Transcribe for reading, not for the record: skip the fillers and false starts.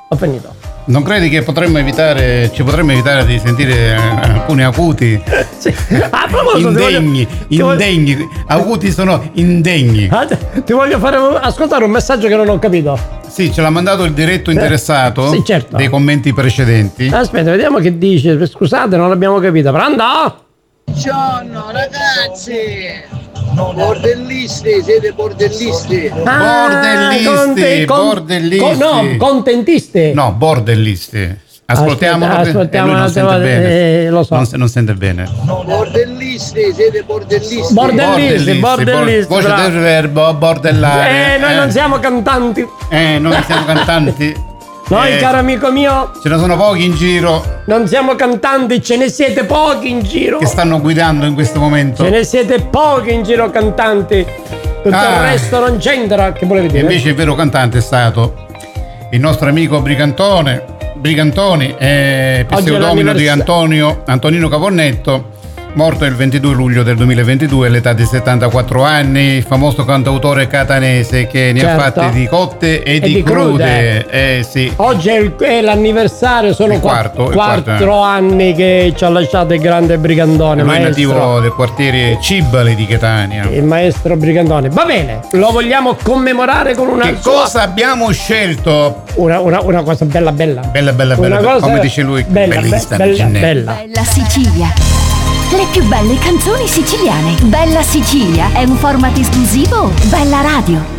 Ho finito. Non credi che ci potremmo evitare di sentire alcuni acuti? Sì. A proposito, indegni. Acuti sono indegni. Ti voglio fare ascoltare un messaggio che non ho capito. Sì, ce l'ha mandato il diretto interessato sì, certo. dei commenti precedenti. Aspetta, vediamo che dice. Scusate, non l'abbiamo capito. Pronto? Buongiorno ragazzi! Bordellisti, siete bordellisti? Bordellisti. No, contentisti. No, bordellisti. Ascoltiamo un attimo, lo so. Non sente bene. Bordellisti, siete bordellisti? Bordellisti. Voce del verbo bordellare. Noi non siamo cantanti. Noi siamo cantanti. Noi, caro amico mio, ce ne sono pochi in giro. Non siamo cantanti, ce ne siete pochi in giro. Che stanno guidando in questo momento. Ce ne siete pochi in giro cantanti. Tutto il resto non c'entra. Che volevi dire? Invece il vero cantante è stato il nostro amico Brigantoni, pseudonimo di Antonino Caponnetto, morto il 22 luglio del 2022 all'età di 74 anni, il famoso cantautore catanese che ne ha fatte di cotte e di crude. Sì. Oggi è l'anniversario, sono 4 anni che ci ha lasciato il grande Brigantone. Lui è nativo del quartiere Cibali di Catania. Il maestro Brigantone. Va bene, lo vogliamo commemorare con una cosa abbiamo scelto? Una cosa bella. Bella, come dice lui, bellissima. Bella Sicilia. Le più belle canzoni siciliane. Bella Sicilia è un format esclusivo Bella Radio.